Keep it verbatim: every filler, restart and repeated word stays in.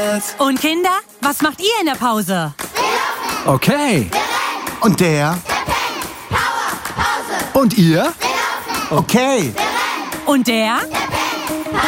Podcast. Und Kinder, was macht ihr in der Pause? Okay. Und der? Und ihr? Okay. Und der?